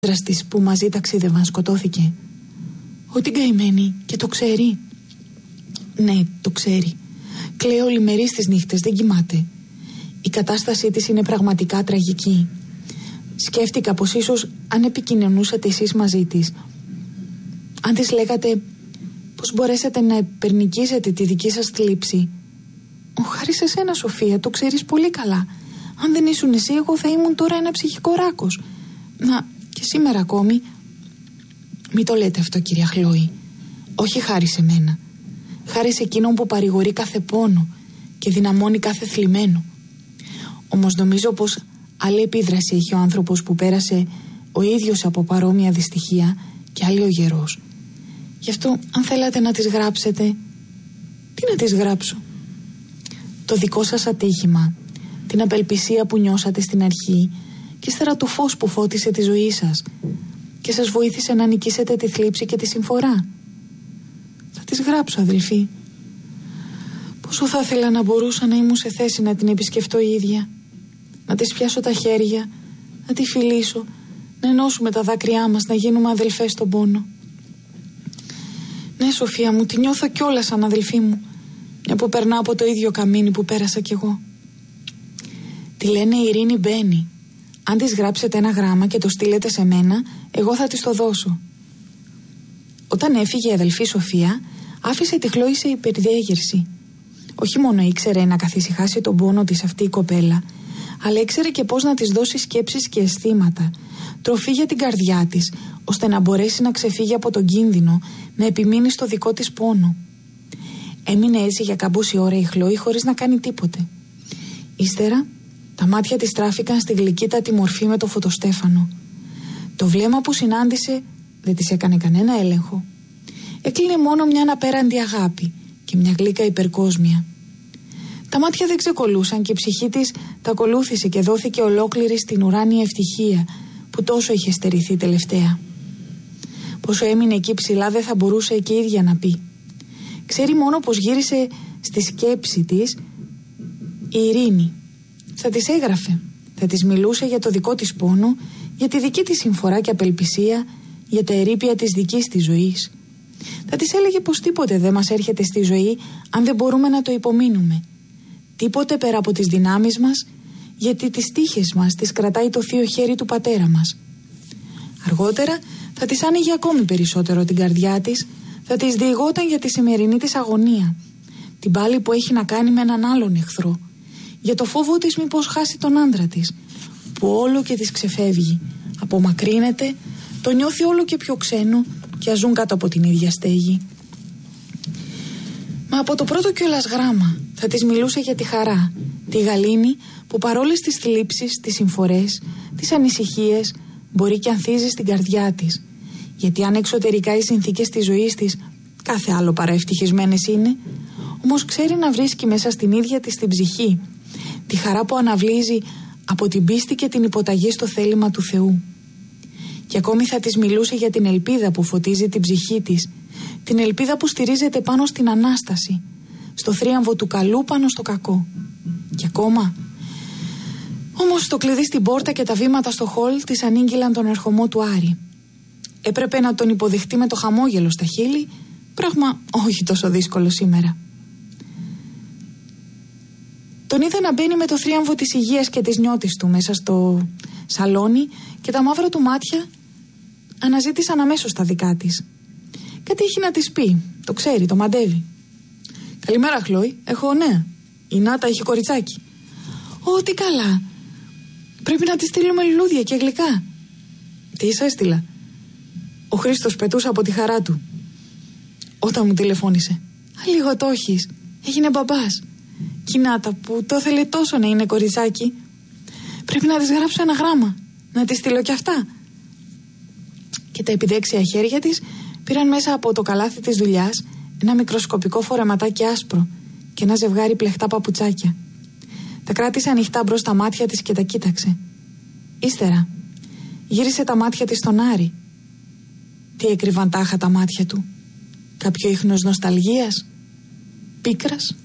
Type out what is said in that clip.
της που μαζί ταξίδευαν σκοτώθηκε. Ότι καημένη και το ξέρει. Ναι, το ξέρει. Κλαίει ολημερείς τις νύχτες, δεν κοιμάται. Η κατάστασή της είναι πραγματικά τραγική. Σκέφτηκα πως ίσως αν επικοινωνούσατε εσείς μαζί της, αν της λέγατε πως μπορέσετε να επερνικήσετε τη δική σας θλίψη. Χάρη σε σένα, Σοφία, το ξέρεις πολύ καλά. Αν δεν ήσουν εσύ, εγώ θα ήμουν τώρα ένα ψυχικό ράκος. Να, και σήμερα ακόμη. Μη το λέτε αυτό, κυρία Χλόη. Όχι χάρη σε μένα. Χάρη σε εκείνον που παρηγορεί κάθε πόνο και δυναμώνει κάθε θλιμμένο. Όμως νομίζω πως άλλη επίδραση έχει ο άνθρωπος που πέρασε ο ίδιος από παρόμοια δυστυχία και άλλη ο γερός. Γι' αυτό, αν θέλατε να τις γράψετε, τι να τις γράψω? Το δικό σας ατύχημα, την απελπισία που νιώσατε στην αρχή και ύστερα το φως που φώτισε τη ζωή σας και σας βοήθησε να νικήσετε τη θλίψη και τη συμφορά. Θα τις γράψω, αδελφοί. Πόσο θα ήθελα να μπορούσα να ήμουν σε θέση να την επισκεφτώ η ίδια, να της πιάσω τα χέρια, να τη φιλήσω, να ενώσουμε τα δάκρυά μας, να γίνουμε αδελφές στον πόνο. Ναι, Σοφία μου, τη νιώθω κιόλας σαν αδελφή μου, μια που περνά από το ίδιο καμίνι που πέρασα κι εγώ. Τη λένε Ειρήνη Μπένη. Αν της γράψετε ένα γράμμα και το στείλετε σε μένα, εγώ θα της το δώσω. Όταν έφυγε η αδελφή Σοφία, άφησε τη Χλόη σε υπερδιέγερση. Όχι μόνο ήξερε να καθησυχάσει τον πόνο της αυτή η κοπέλα, αλλά ήξερε και πώς να της δώσει σκέψεις και αισθήματα, τροφή για την καρδιά της, ώστε να μπορέσει να ξεφύγει από τον κίνδυνο να επιμείνει στο δικό της πόνο. Έμεινε έτσι για καμπόση ώρα η Χλόη χωρίς να κάνει τίποτε. Ύστερα τα μάτια της στράφηκαν στη γλυκύτατη μορφή με το φωτοστέφανο. Το βλέμμα που συνάντησε δεν της έκανε κανένα έλεγχο. Έκλεινε μόνο μια αναπέραντη αγάπη και μια γλύκα υπερκόσμια. Τα μάτια δεν ξεκολούσαν και η ψυχή της τα ακολούθησε και δόθηκε ολόκληρη στην ουράνια ευτυχία που τόσο είχε στερηθεί τελευταία. Πόσο έμεινε εκεί ψηλά δεν θα μπορούσε και η ίδια να πει. Ξέρει μόνο πως γύρισε στη σκέψη της η Ειρήνη. Θα της έγραφε, θα της μιλούσε για το δικό της πόνο, για τη δική της συμφορά και απελπισία, για τα ερείπια της δικής της ζωής. Θα της έλεγε πως τίποτε δεν μας έρχεται στη ζωή αν δεν μπορούμε να το υπομείνουμε. Τίποτε πέρα από τις δυνάμεις μας, γιατί τις τύχες μας τις κρατάει το θείο χέρι του πατέρα μας. Αργότερα θα της άνοιγε ακόμη περισσότερο την καρδιά της, θα της διηγόταν για τη σημερινή της αγωνία, την πάλη που έχει να κάνει με έναν άλλον εχθρό, για το φόβο της μήπως χάσει τον άντρα της, που όλο και της ξεφεύγει, απομακρύνεται, το νιώθει όλο και πιο ξένο και αζούν κάτω από την ίδια στέγη. Μα από το πρώτο κιόλας γράμμα θα της μιλούσε για τη χαρά, τη γαλήνη που παρόλες τις θλίψεις, τις συμφορές, τις ανησυχίες μπορεί και ανθίζει στην καρδιά της. Γιατί αν εξωτερικά οι συνθήκες της ζωής της κάθε άλλο παρά ευτυχισμένες είναι, όμως ξέρει να βρίσκει μέσα στην ίδια της την ψυχή τη χαρά που αναβλύζει από την πίστη και την υποταγή στο θέλημα του Θεού. Και ακόμη θα της μιλούσε για την ελπίδα που φωτίζει την ψυχή της, την ελπίδα που στηρίζεται πάνω στην Ανάσταση, στο θρίαμβο του καλού πάνω στο κακό. Και ακόμα. Όμως το κλειδί στην πόρτα και τα βήματα στο χολ της ανήγγυλαν τον ερχομό του Άρη. Έπρεπε να τον υποδεχτεί με το χαμόγελο στα χείλη, πράγμα όχι τόσο δύσκολο σήμερα. Τον είδα να μπαίνει με το θρίαμβο της υγείας και της νιώτης του μέσα στο σαλόνι και τα μαύρα του μάτια αναζήτησαν αμέσως τα δικά της. Κάτι έχει να της πει, το ξέρει, το μαντεύει. «Καλημέρα, Χλόη, έχω νέα. Η Νάτα έχει κοριτσάκι». «Ω, τι καλά. Πρέπει να της στείλουμε λουλούδια και γλυκά». «Τι σας έστειλα?» Ο Χρήστος πετούσε από τη χαρά του όταν μου τηλεφώνησε. «Λίγο το έχεις. Έγινε μπαμπάς. Κι η Νάτα που το ήθελε τόσο να είναι κοριτσάκι. Πρέπει να της γράψω ένα γράμμα. Να της στείλω κι αυτά». Και τα επιδέξια χέρια της πήραν μέσα από το καλάθι της δουλειάς ένα μικροσκοπικό φορεματάκι άσπρο και ένα ζευγάρι πλεχτά παπουτσάκια. Τα κράτησε ανοιχτά μπρος στα μάτια της και τα κοίταξε. Ύστερα γύρισε τα μάτια της στον Άρη. Τι έκρυβαν τάχα τα μάτια του? Κάποιο ίχνος νοσταλγίας, πίκρας?